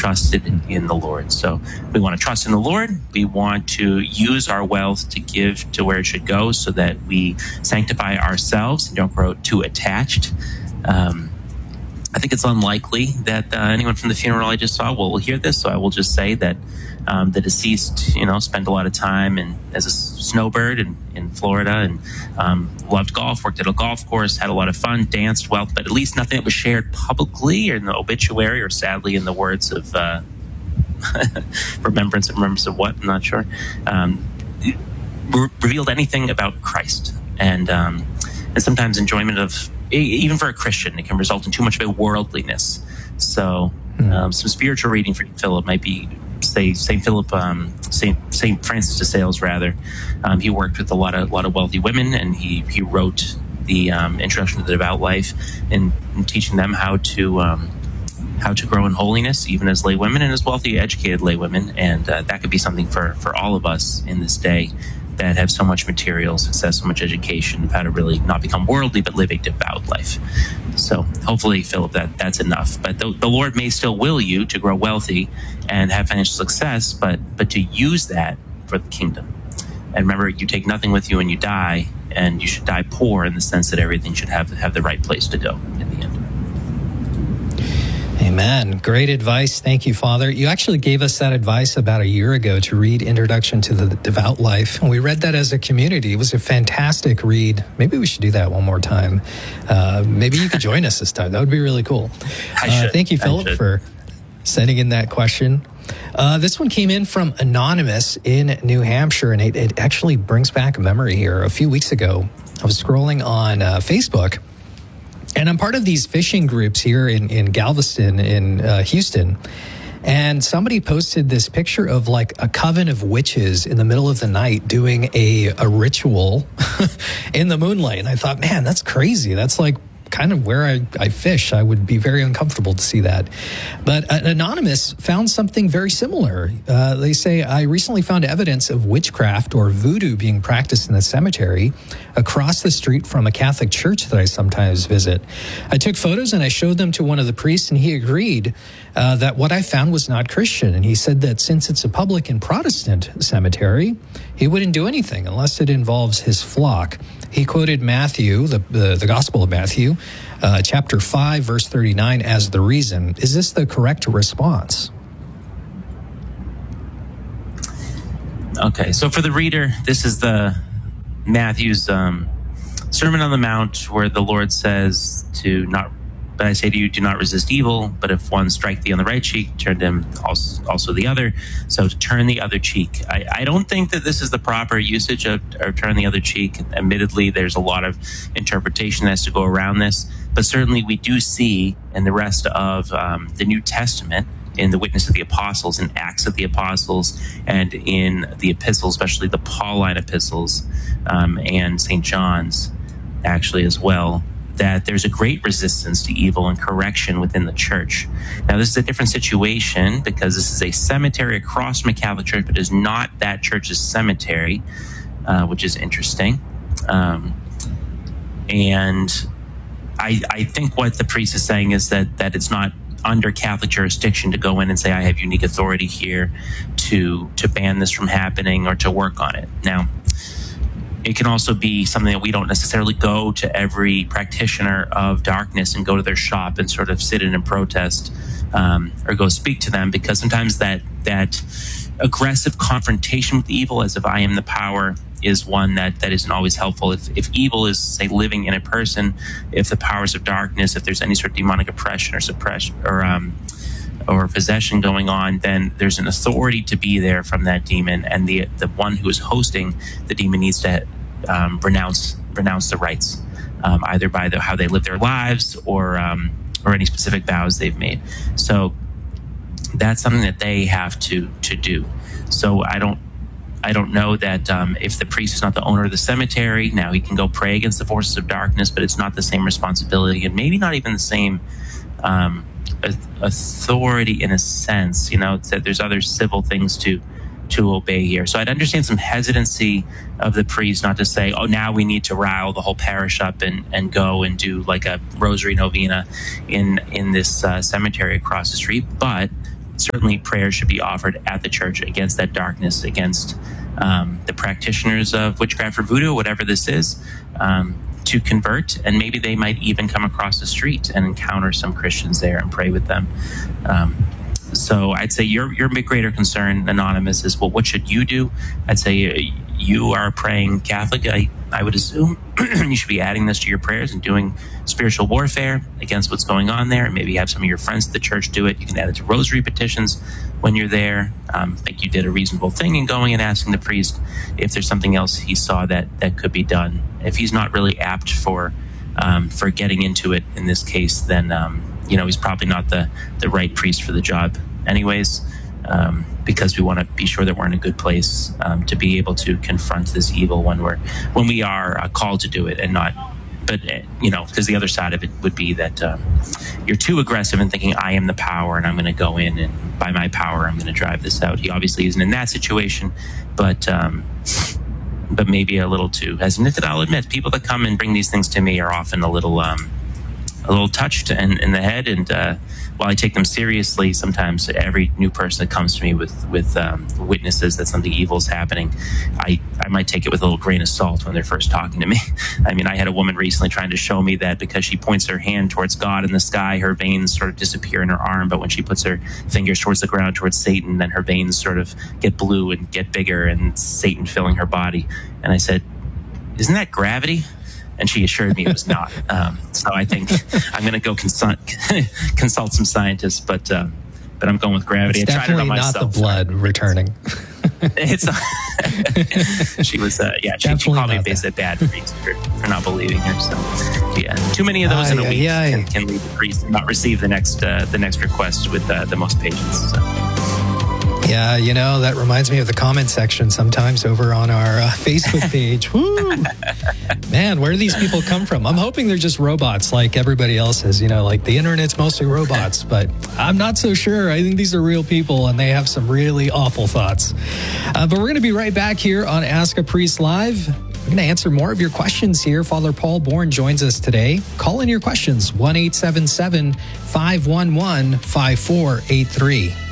trusted in the Lord. So we want to trust in the Lord. We want to use our wealth to give to where it should go so that we sanctify ourselves and don't grow too attached. I think it's unlikely that anyone from the funeral I just saw will hear this, so I will just say that the deceased, spent a lot of time as a snowbird in Florida and loved golf, worked at a golf course, had a lot of fun, danced well, but at least nothing that was shared publicly or in the obituary or sadly in the words of remembrance of what, I'm not sure, revealed anything about Christ. And sometimes enjoyment of, even for a Christian, it can result in too much of a worldliness. So some spiritual reading for Philip might be, say, Saint Francis de Sales, rather. He worked with a lot of wealthy women, and he wrote the Introduction to the Devout Life, in teaching them how to grow in holiness, even as lay women and as wealthy, educated lay women. And that could be something for all of us in this day that have so much material success, so much education of how to really not become worldly, but live a devout life. So hopefully, Philip, that's enough. But the Lord may still will you to grow wealthy and have financial success, but to use that for the kingdom. And remember, you take nothing with you when you die, and you should die poor in the sense that everything should have the right place to go in the end. Amen. Great advice. Thank you, Father. You actually gave us that advice about a year ago to read Introduction to the Devout Life. And we read that as a community. It was a fantastic read. Maybe we should do that one more time. Maybe you could join us this time. That would be really cool. Thank you, Philip, for sending in that question. This one came in from Anonymous in New Hampshire, and it actually brings back a memory here. A few weeks ago, I was scrolling on Facebook, and I'm part of these fishing groups here in Galveston, in Houston. And somebody posted this picture of like a coven of witches in the middle of the night doing a ritual in the moonlight. And I thought, man, that's crazy. That's like kind of where I fish. I would be very uncomfortable to see that. But Anonymous found something very similar. They say, I recently found evidence of witchcraft or voodoo being practiced in the cemetery across the street from a Catholic church that I sometimes visit. I took photos and I showed them to one of the priests, and he agreed that what I found was not Christian. And he said that since it's a public and Protestant cemetery, he wouldn't do anything unless it involves his flock. He quoted Matthew, the Gospel of Matthew, chapter 5, verse 39, as the reason. Is this the correct response? Okay, so for the reader, this is the Matthew's Sermon on the Mount, where the Lord says to not, but I say to you, do not resist evil, but if one strike thee on the right cheek, turn to him also the other. So to turn the other cheek. I don't think that this is the proper usage of turn the other cheek. Admittedly, there's a lot of interpretation that has to go around this, but certainly we do see in the rest of the New Testament, in the Witness of the Apostles, in Acts of the Apostles, and in the epistles, especially the Pauline epistles, and St. John's actually as well, that there's a great resistance to evil and correction within the church. Now, this is a different situation because this is a cemetery across from a Catholic church, but is not that church's cemetery, which is interesting. And I think what the priest is saying is that it's not under Catholic jurisdiction to go in and say, I have unique authority here to ban this from happening or to work on it. Now, it can also be something that we don't necessarily go to every practitioner of darkness and go to their shop and sort of sit in and protest or go speak to them, because sometimes that aggressive confrontation with evil, as if I am the power, is one that isn't always helpful. If evil is, say, living in a person, if the powers of darkness, if there's any sort of demonic oppression or suppression or possession going on, then there's an authority to be there from that demon, and the one who is hosting the demon needs to renounce the rites, either by how they live their lives or any specific vows they've made. So that's something that they have to do. So I don't know that if the priest is not the owner of the cemetery, now he can go pray against the forces of darkness, but it's not the same responsibility, and maybe not even the same authority in a sense. It's that there's other civil things to obey here. So I'd understand some hesitancy of the priest not to say, oh, now we need to rile the whole parish up and go and do like a rosary novena in this cemetery across the street. But certainly prayers should be offered at the church against that darkness, against the practitioners of witchcraft or voodoo, whatever this is, to convert. And maybe they might even come across the street and encounter some Christians there and pray with them. So I'd say your greater concern, Anonymous, is, well, what should you do? I'd say you are a praying Catholic. I would assume you should be adding this to your prayers and doing spiritual warfare against what's going on there. And maybe have some of your friends at the church do it. You can add it to rosary petitions when you're there. I think you did a reasonable thing in going and asking the priest if there's something else he saw that could be done. If he's not really apt for getting into it in this case, then he's probably not the right priest for the job anyways, because we want to be sure that we're in a good place to be able to confront this evil when we are called to do it, and not, but because the other side of it would be that you're too aggressive in thinking, I am the power and I'm going to go in and by my power I'm going to drive this out. He obviously isn't in that situation, but maybe a little too hesitant. And I'll admit, people that come and bring these things to me are often a little touched in the head, and while I take them seriously, sometimes every new person that comes to me with witnesses that something evil is happening, I might take it with a little grain of salt when they're first talking to me. I mean, I had a woman recently trying to show me that because she points her hand towards God in the sky, her veins sort of disappear in her arm, but when she puts her fingers towards the ground, towards Satan, then her veins sort of get blue and get bigger, and Satan filling her body. And I said, isn't that gravity? And she assured me it was not. So I think I'm going to go consult some scientists, but I'm going with gravity. It's I tried it on myself. Not the blood returning. It's she was she called me basically a bad priest for not believing her. So yeah, too many of those in a week can lead the priest to not receive the next request with the most patience. So. Yeah, that reminds me of the comment section sometimes over on our Facebook page. Woo! Man, where do these people come from? I'm hoping they're just robots like everybody else is, like the internet's mostly robots, but I'm not so sure. I think these are real people and they have some really awful thoughts. But we're going to be right back here on Ask a Priest Live. We're going to answer more of your questions here. Father Paul Bourne joins us today. Call in your questions, 1-877-511-5483.